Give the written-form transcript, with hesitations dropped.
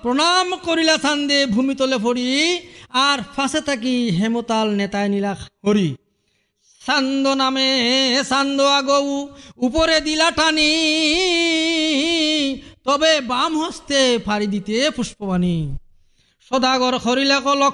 প্রণাম করিলা চান্দে ভূমি তলে পড়ি আর ফাঁসে থাকি হেমতাল নেতায় নিলা হরি চান্দ নামে চান্দ আগৌ উপরে দিলা টানি তবে বাম হস্তে ফাড়ি দিতে পুষ্পবাণী সদাগর হরিলা